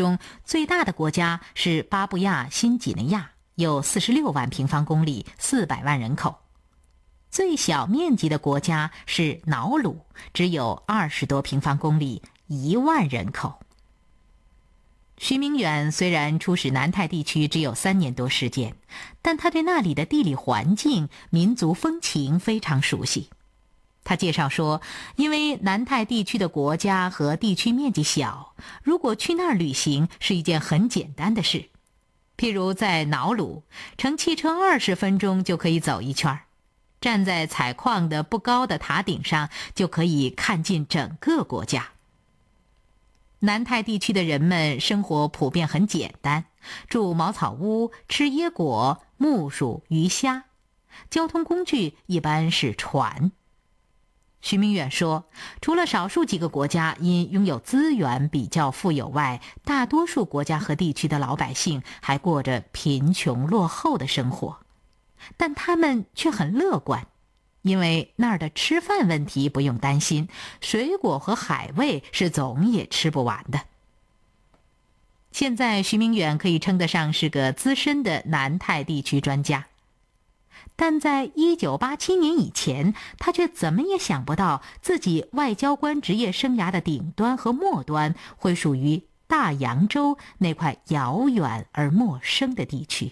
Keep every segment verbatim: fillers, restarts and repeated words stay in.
中最大的国家是巴布亚新几内亚，有四十六万平方公里，四百万人口。最小面积的国家是瑙鲁，只有二十多平方公里，一万人口。徐明远虽然出使南太地区只有三年多时间，但他对那里的地理环境、民族风情非常熟悉。他介绍说，因为南太地区的国家和地区面积小，如果去那儿旅行是一件很简单的事。譬如在瑙鲁，乘汽车二十分钟就可以走一圈，站在采矿的不高的塔顶上就可以看尽整个国家。南太地区的人们生活普遍很简单，住茅草屋，吃椰果、木薯、鱼虾，交通工具一般是船。徐明远说，除了少数几个国家因拥有资源比较富有外，大多数国家和地区的老百姓还过着贫穷落后的生活，但他们却很乐观，因为那儿的吃饭问题不用担心，水果和海味是总也吃不完的。现在徐明远可以称得上是个资深的南太地区专家，但在一九八七年以前，他却怎么也想不到自己外交官职业生涯的顶端和末端会属于大洋洲那块遥远而陌生的地区。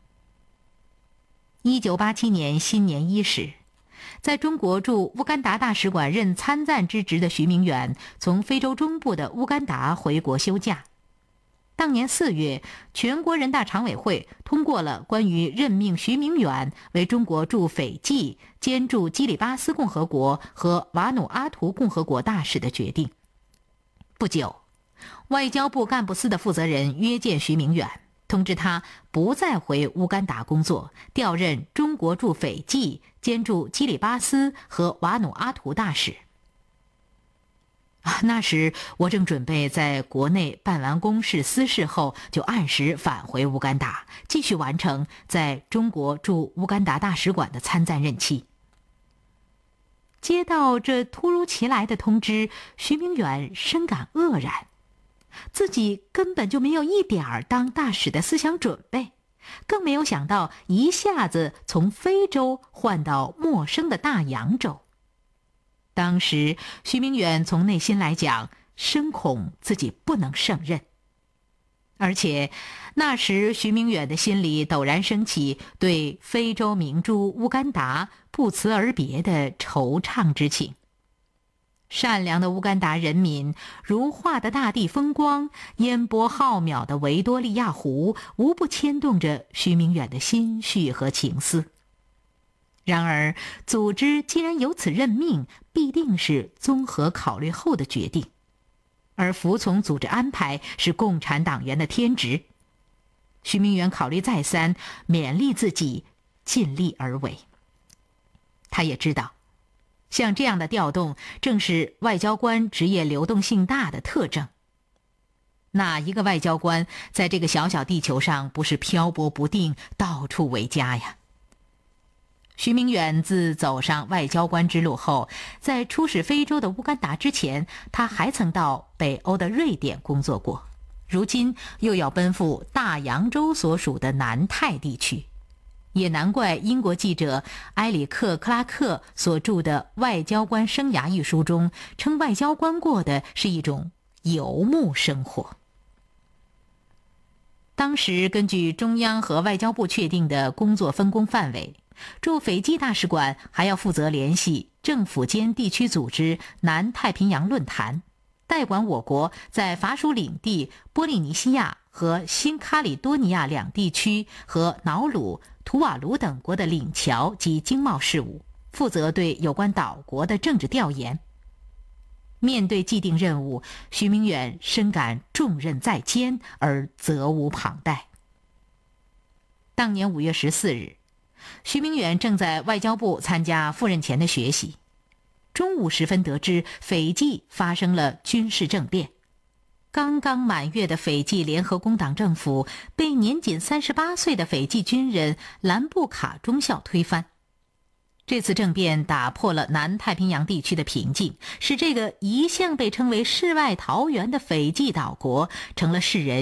一九八七年新年伊始，在中国驻乌干达大使馆任参赞之职的徐明远从非洲中部的乌干达回国休假。当年四月，全国人大常委会通过了关于任命徐明远为中国驻斐济兼驻基里巴斯共和国和瓦努阿图共和国大使的决定。不久，外交部干部司的负责人约见徐明远，通知他不再回乌干达工作，调任中国驻斐济兼驻基里巴斯和瓦努阿图大使。那时我正准备在国内办完公事私事后，就按时返回乌干达，继续完成在中国驻乌干达大使馆的参赞任期。接到这突如其来的通知，徐明远深感愕然，自己根本就没有一点儿当大使的思想准备，更没有想到一下子从非洲换到陌生的大洋洲。当时徐明远从内心来讲，深恐自己不能胜任，而且那时徐明远的心里陡然升起对非洲明珠乌干达不辞而别的惆怅之情。善良的乌干达人民，如画的大地风光，烟波浩渺的维多利亚湖，无不牵动着徐明远的心绪和情思。然而组织既然有此任命，必定是综合考虑后的决定，而服从组织安排是共产党员的天职。徐明远考虑再三，勉励自己尽力而为。他也知道，像这样的调动正是外交官职业流动性大的特征。哪一个外交官在这个小小地球上不是漂泊不定，到处为家呀？徐明远自走上外交官之路后，在出使非洲的乌干达之前，他还曾到北欧的瑞典工作过，如今又要奔赴大洋洲所属的南太地区。也难怪英国记者埃里克·克拉克所著的《外交官生涯》一书中，称外交官过的是一种游牧生活。当时根据中央和外交部确定的工作分工范围，驻斐济大使馆还要负责联系政府间地区组织南太平洋论坛，代管我国在法属领地波利尼西亚和新卡里多尼亚两地区和瑙鲁、图瓦卢等国的领侨及经贸事务，负责对有关岛国的政治调研。面对既定任务，徐明远深感重任在肩，而责无旁贷。当年五月十四日，徐明远正在外交部参加赴任前的学习，中午时分得知斐济发生了军事政变，刚刚满月的斐济联合工党政府被年仅三十八岁的斐济军人兰布卡中校推翻。这次政变打破了南太平洋地区的平静，使这个一向被称为世外桃源的斐济岛国成了世人